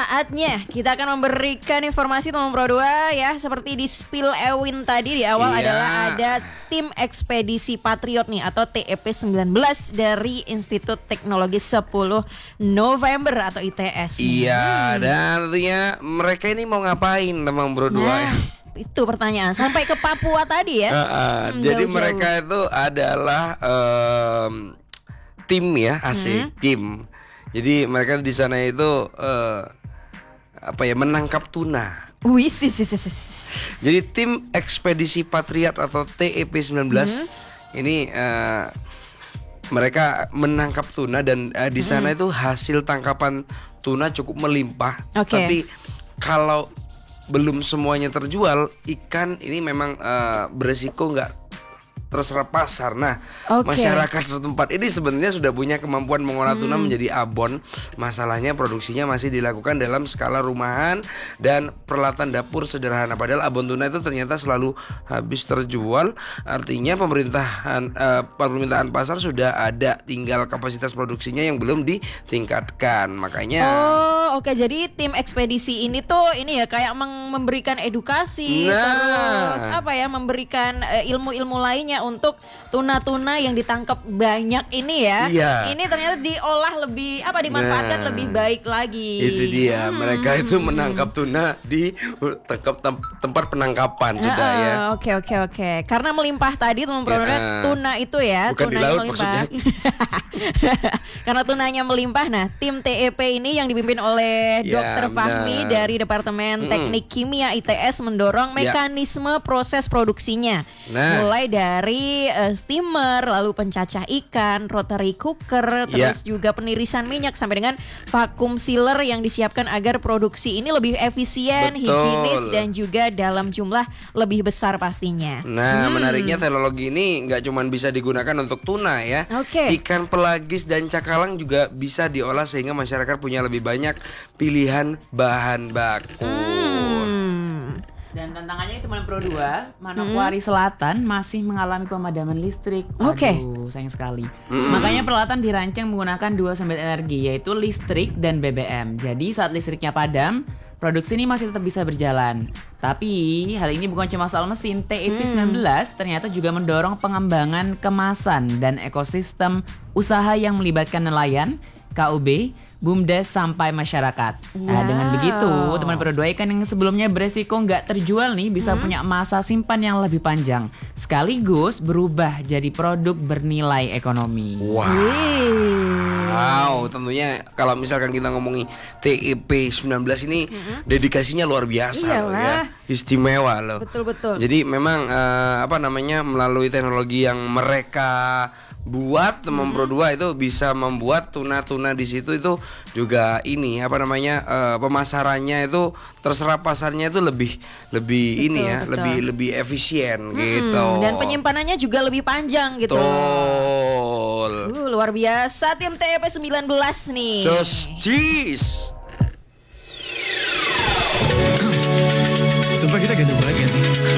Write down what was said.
saatnya kita akan memberikan informasi teman Pro 2 ya. Seperti di Spill Ewin tadi di awal adalah ada tim ekspedisi Patriot nih atau TEP-19 dari Institut Teknologi 10 November atau ITS. Iya, dan tentunya mereka ini mau ngapain teman Pro 2 ya? Itu pertanyaan. Sampai ke Papua tadi ya. Jadi mereka itu adalah tim ya, asik tim. Jadi mereka di sana itu menangkap tuna. Wih, Jadi tim ekspedisi Patriot atau TEP-19 ini mereka menangkap tuna dan di sana itu hasil tangkapan tuna cukup melimpah. Tapi kalau belum semuanya terjual, ikan ini memang beresiko nggak terserap pasar. Nah, masyarakat setempat ini sebenarnya sudah punya kemampuan mengolah tuna menjadi abon. Masalahnya produksinya masih dilakukan dalam skala rumahan dan peralatan dapur sederhana. Padahal abon tuna itu ternyata selalu habis terjual. Artinya permintaan pasar sudah ada, tinggal kapasitas produksinya yang belum ditingkatkan. Makanya jadi tim ekspedisi ini tuh ini ya kayak memberikan edukasi, terus memberikan ilmu-ilmu lainnya untuk tuna-tuna yang ditangkap banyak ini ya. Ini ternyata diolah lebih dimanfaatkan lebih baik lagi. Itu dia, mereka itu menangkap tuna di tempat penangkapan sudah ya. Oke. Karena melimpah tadi teman-teman, tuna itu ya, bukan tunanya di laut melimpah. maksudnya. Karena tunanya melimpah. Nah, tim TEP ini yang dipimpin oleh Dr. Fahmi dari Departemen Teknik Kimia ITS mendorong mekanisme proses produksinya. Mulai dari steamer, lalu pencacah ikan, rotary cooker, terus juga penirisan minyak sampai dengan vakum sealer yang disiapkan agar produksi ini lebih efisien, higienis dan juga dalam jumlah lebih besar pastinya. Nah, menariknya teknologi ini nggak cuma bisa digunakan untuk tuna ya. Ikan pelagis dan cakalang juga bisa diolah sehingga masyarakat punya lebih banyak pilihan bahan baku. Dan tantangannya itu Pro 2, Manokwari Selatan masih mengalami pemadaman listrik. Sayang sekali. Makanya peralatan dirancang menggunakan dua sumber energi, yaitu listrik dan BBM. Jadi saat listriknya padam, produksi ini masih tetap bisa berjalan. Tapi hal ini bukan cuma soal mesin. TEP-19 ternyata juga mendorong pengembangan kemasan dan ekosistem usaha yang melibatkan nelayan, KUB, BUMDes sampai masyarakat. Nah, dengan begitu teman Pro 2 ikan yang sebelumnya beresiko nggak terjual nih bisa punya masa simpan yang lebih panjang, sekaligus berubah jadi produk bernilai ekonomi. Wow, tentunya kalau misalkan kita ngomongin TEP-19 ini dedikasinya luar biasa loh ya. Istimewa loh. Betul. Jadi memang melalui teknologi yang mereka buat teman Pro 2 itu bisa membuat tuna-tuna di situ itu juga ini pemasarannya itu terserap pasarnya itu lebih lebih efisien gitu. Dan penyimpanannya juga lebih panjang gitu. Luar biasa tim TEP-19 nih. Just cheese. Sumpah kita ganti